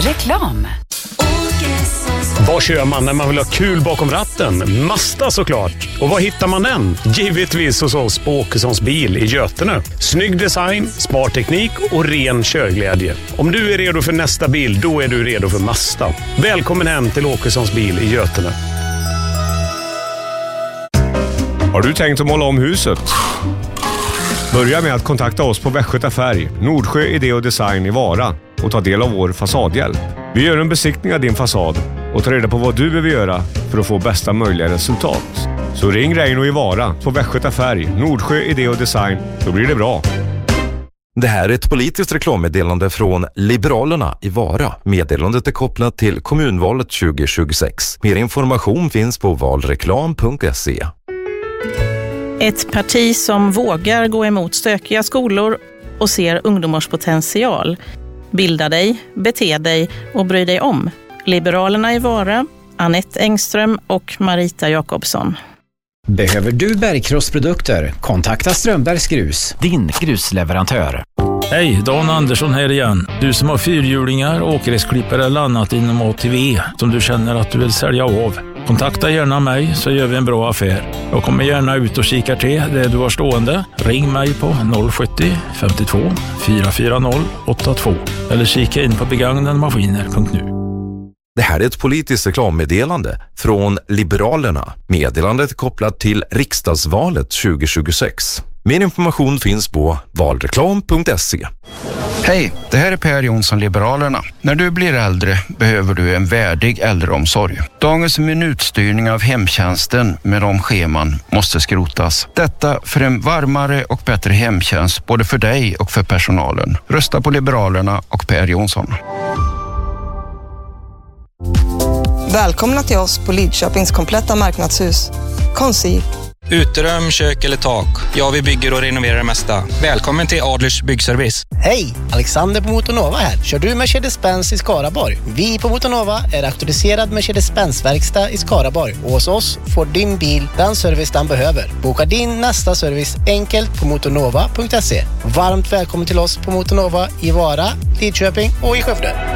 Reklam. Vad kör man när man vill ha kul bakom ratten? Mazda såklart. Och var hittar man den? Givetvis hos oss på Åkessons bil i Götene. Snygg design, smart teknik och ren körglädje. Om du är redo för nästa bil, då är du redo för Mazda. Välkommen hem till Åkessons bil i Götene. Har du tänkt att måla om huset? Börja med att kontakta oss på Västgöta Färg, Nordsjö Idé och Design i Vara och ta del av vår fasadhjälp. Vi gör en besiktning av din fasad och tar reda på vad du behöver göra för att få bästa möjliga resultat. Så ring Reino i Vara på Västgöta Färg, Nordsjö Idé och Design, då blir det bra. Det här är ett politiskt reklammeddelande från Liberalerna i Vara. Meddelandet är kopplat till kommunvalet 2026. Mer information finns på valreklam.se. Ett parti som vågar gå emot stökiga skolor och ser ungdomars potential. Bilda dig, bete dig och bry dig om. Liberalerna i Vara, Anette Engström och Marita Jakobsson. Behöver du bergkrossprodukter? Kontakta Strömbergs Grus, din grusleverantör. Hej, Dan Andersson här igen. Du som har fyrhjulingar, åkgräsklippare eller annat inom ATV som du känner att du vill sälja av. Kontakta gärna mig så gör vi en bra affär. Jag kommer gärna ut och kika till det du har stående. Ring mig på 070 52 440 82 eller kika in på begagnademaskiner.nu. Det här är ett politiskt reklammeddelande från Liberalerna. Meddelandet är kopplat till riksdagsvalet 2026. Mer information finns på valreklam.se. Hej, det här är Per Jonsson, Liberalerna. När du blir äldre behöver du en värdig äldreomsorg. Dagens minutstyrning av hemtjänsten med de scheman måste skrotas. Detta för en varmare och bättre hemtjänst både för dig och för personalen. Rösta på Liberalerna och Per Jonsson. Välkomna till oss på Lidköpings kompletta marknadshus. Konsi. Uterum, kök eller tak. Ja, vi bygger och renoverar det mesta. Välkommen till Adlers Byggservice. Hej, Alexander på Motornova här. Kör du Mercedes-Benz i Skaraborg? Vi på Motornova är auktoriserad Mercedes-Benz-verkstad i Skaraborg. Och hos oss får din bil den service den behöver. Boka din nästa service enkelt på motornova.se. Varmt välkommen till oss på Motornova i Vara, Lidköping och i Skövde.